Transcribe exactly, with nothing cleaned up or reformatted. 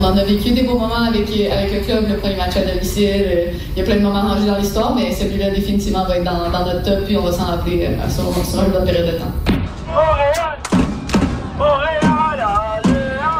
On a vécu des beaux moments avec, avec le club, le premier match à domicile. Il y a plein de moments rangés dans l'histoire, mais celui-là définitivement va être dans, dans notre top, puis on va s'en rappeler sur, sur une bonne période de temps.